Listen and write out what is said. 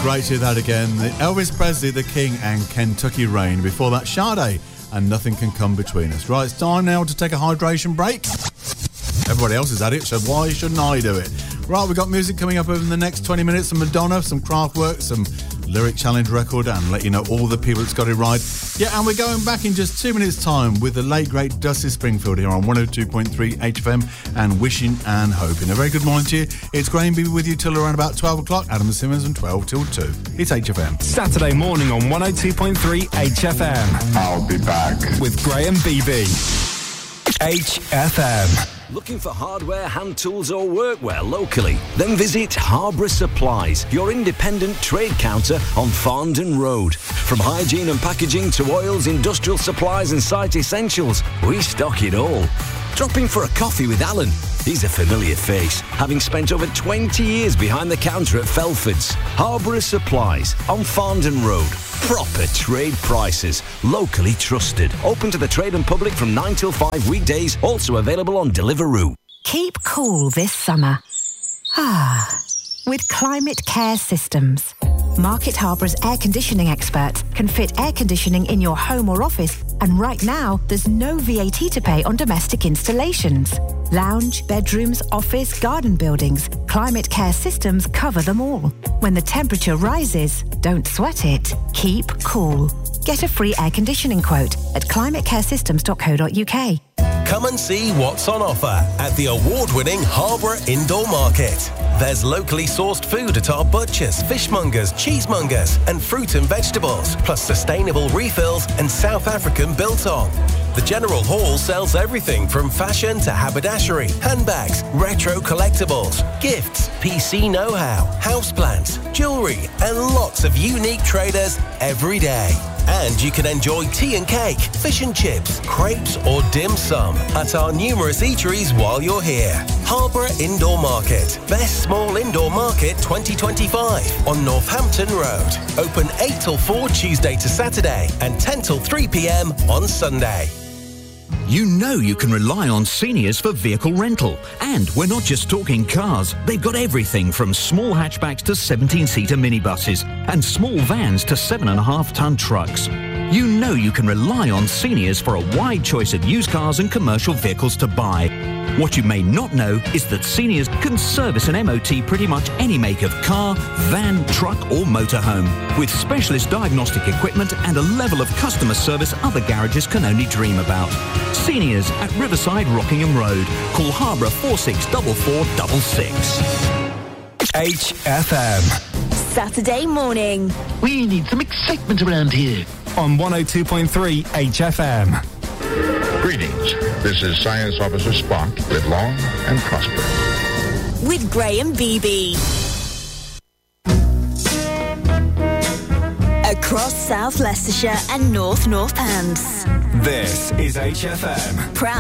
Great to hear that again. Elvis Presley, The King, and Kentucky Rain. Before that, Sade, and Nothing Can Come Between Us. Right, it's time now to take a hydration break. Everybody else is at it, so why shouldn't I do it? Right, we've got music coming up over the next 20 minutes. Some Madonna, some Kraftwerk, some Lyric Challenge record, and let you know all the people that's got it right. Yeah, and we're going back in just 2 minutes' time with the late, great Dusty Springfield here on 102.3 HFM and Wishing and Hoping. A very good morning to you. It's Graham Beebe with you till around about 12 o'clock. Adam Simmons from 12 till 2. It's HFM. Saturday morning on 102.3 HFM. I'll be back. With Graham Beebe. HFM. Looking for hardware, hand tools or workwear locally? Then visit Harborough Supplies, your independent trade counter on Farndon Road. From hygiene and packaging to oils, industrial supplies and site essentials, we stock it all. Drop in for a coffee with Alan. He's a familiar face, having spent over 20 years behind the counter at Felford's. Harborough Supplies on Farndon Road. Proper trade prices, locally trusted. Open to the trade and public from 9 till 5 weekdays, also available on Deliveroo. Keep cool this summer. With Climate Care Systems. Market Harbour's air conditioning experts can fit air conditioning in your home or office, and right now there's no VAT to pay on domestic installations. Lounge, bedrooms, office, garden buildings, Climate Care Systems cover them all. When the temperature rises, don't sweat it. Keep cool. Get a free air conditioning quote at climatecaresystems.co.uk. Come and see what's on offer at the award-winning Harborough Indoor Market. There's locally sourced food at our butchers, fishmongers, cheesemongers and fruit and vegetables, plus sustainable refills and South African biltong. The General Hall sells everything from fashion to haberdashery, handbags, retro collectibles, gifts, PC know-how, houseplants, jewellery and lots of unique traders every day. And you can enjoy tea and cake, fish and chips, crepes or dim sum at our numerous eateries while you're here. Harborough Indoor Market. Best Small Indoor Market 2025 on Northampton Road. Open 8 till 4 Tuesday to Saturday and 10 till 3 p.m. on Sunday. You know you can rely on Seniors for vehicle rental. And we're not just talking cars. They've got everything from small hatchbacks to 17-seater minibuses and small vans to 7.5-ton trucks. You know you can rely on Seniors for a wide choice of used cars and commercial vehicles to buy. What you may not know is that Seniors can service an MOT pretty much any make of car, van, truck or motorhome, with specialist diagnostic equipment and a level of customer service other garages can only dream about. Seniors at Riverside Rockingham Road. Call Harborough 464466. HFM. Saturday morning. We need some excitement around here. On 102.3 HFM. Greetings. This is Science Officer Spock. Live long and prosper. With Graham Beebe. Across South Leicestershire and North Northants. This is HFM. Proud